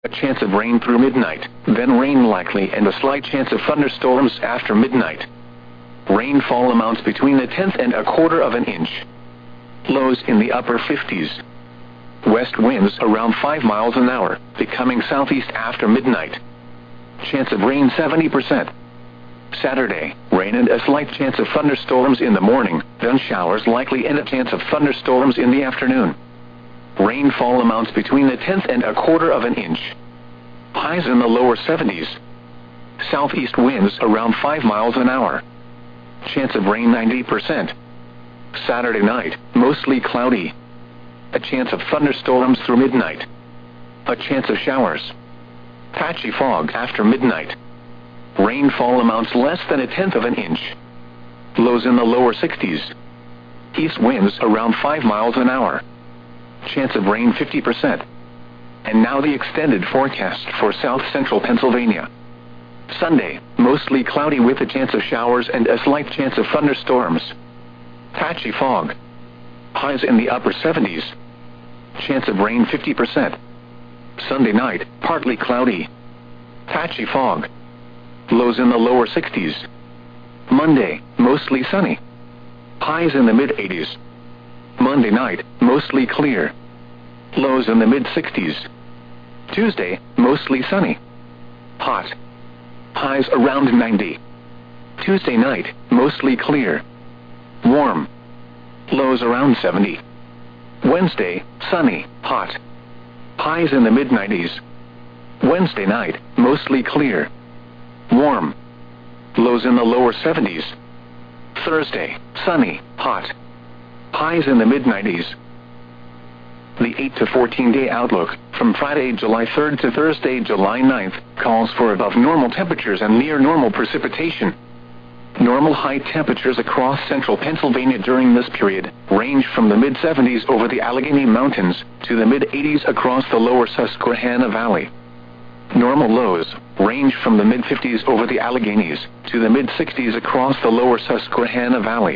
A chance of rain through midnight, then rain likely and a slight chance of thunderstorms after midnight. Rainfall amounts between a tenth and a quarter of an inch. Lows in the upper 50s. West winds around 5 miles an hour, becoming southeast after midnight. Chance of rain 70%. Saturday, rain and a slight chance of thunderstorms in the morning, then showers likely and a chance of thunderstorms in the afternoon. Rainfall amounts between a tenth and a quarter of an inch. Highs in the lower 70s. Southeast winds around 5 miles an hour. Chance of rain 90%. Saturday night, mostly cloudy. A chance of thunderstorms through midnight. A chance of showers. Patchy fog after midnight. Rainfall amounts less than a tenth of an inch. Lows in the lower 60s. East winds around 5 miles an hour. Chance of rain 50%. And now the extended forecast for south central Pennsylvania. Sunday, mostly cloudy with a chance of showers and a slight chance of thunderstorms. Patchy fog. Highs in the upper 70s. Chance of rain 50%. Sunday night, partly cloudy. Patchy fog. Lows in the lower 60s. Monday, mostly sunny. Highs in the mid-80s. Monday night, mostly clear. Lows in the mid-60s. Tuesday, mostly sunny. Hot. Highs around 90. Tuesday night, mostly clear. Warm. Lows around 70. Wednesday, sunny, hot. Highs in the mid-90s. Wednesday night, mostly clear. Warm. Lows in the lower 70s. Thursday, sunny, hot. Highs in the mid-90s. The 8 to 14-day outlook, from Friday, July 3rd to Thursday, July 9th, calls for above normal temperatures and near normal precipitation. Normal high temperatures across central Pennsylvania during this period range from the mid-70s over the Allegheny Mountains to the mid-80s across the lower Susquehanna Valley. Normal lows range from the mid-50s over the Alleghenies to the mid-60s across the lower Susquehanna Valley.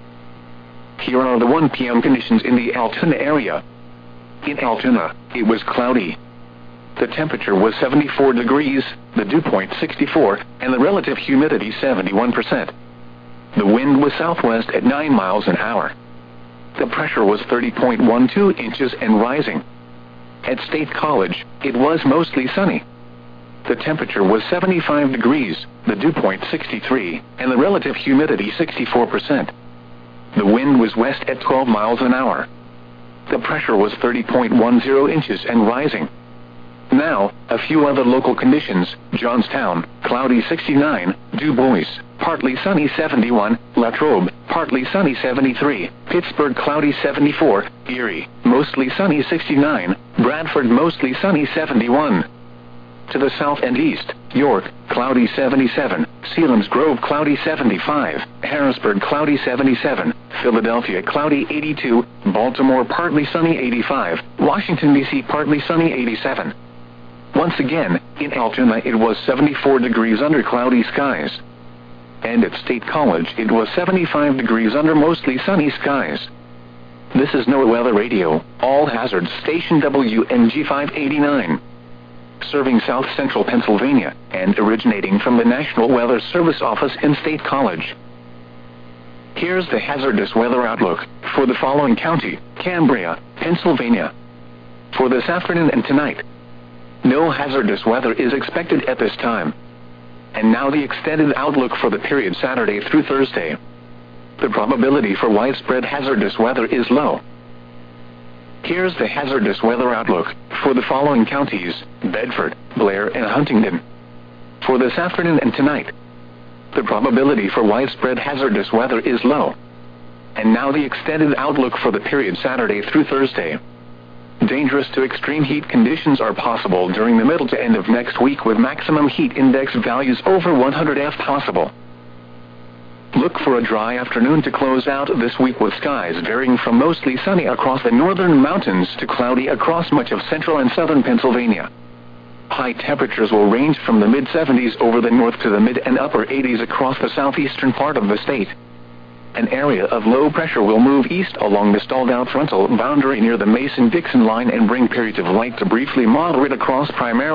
Here are the 1 p.m. conditions in the Altoona area. In Altoona, it was cloudy. The temperature was 74 degrees, the dew point 64, and the relative humidity 71%. The wind was southwest at 9 miles an hour. The pressure was 30.12 inches and rising. At State College, it was mostly sunny. The temperature was 75 degrees, the dew point 63, and the relative humidity 64%. The wind was west at 12 miles an hour. The pressure was 30.10 inches and rising. Now, a few other local conditions: Johnstown, cloudy 69, Du Bois, partly sunny 71, Latrobe, partly sunny 73, Pittsburgh cloudy 74, Erie, mostly sunny 69, Bradford mostly sunny 71. To the south and east, York, cloudy 77, Selinsgrove cloudy 75, Harrisburg cloudy 77, Philadelphia cloudy 82, Baltimore partly sunny 85, Washington, D.C. partly sunny 87. Once again, in Altoona it was 74 degrees under cloudy skies. And at State College it was 75 degrees under mostly sunny skies. This is NOAA Weather Radio, all hazards station WNG 589. Serving south central Pennsylvania, and originating from the National Weather Service office in State College. Here's the hazardous weather outlook for the following county: Cambria, Pennsylvania. For this afternoon and tonight, no hazardous weather is expected at this time. And now the extended outlook for the period Saturday through Thursday. The probability for widespread hazardous weather is low. Here's the hazardous weather outlook for the following counties: Bedford, Blair, and Huntingdon. For this afternoon and tonight, the probability for widespread hazardous weather is low. And now the extended outlook for the period Saturday through Thursday. Dangerous to extreme heat conditions are possible during the middle to end of next week, with maximum heat index values over 100 F possible. Look for a dry afternoon to close out this week, with skies varying from mostly sunny across the northern mountains to cloudy across much of central and southern Pennsylvania. High temperatures will range from the mid-70s over the north to the mid and upper 80s across the southeastern part of the state. An area of low pressure will move east along the stalled-out frontal boundary near the Mason-Dixon line and bring periods of light to briefly moderate across primarily